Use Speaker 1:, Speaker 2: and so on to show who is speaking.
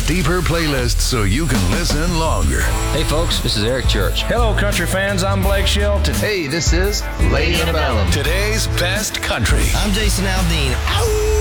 Speaker 1: deeper playlists so you can listen longer.
Speaker 2: Hey folks, this is Eric Church.
Speaker 3: Hello country fans, I'm Blake Shelton.
Speaker 4: Hey, this is Lady Antebellum.
Speaker 1: Today's best country.
Speaker 5: I'm Jason Aldean. Ow!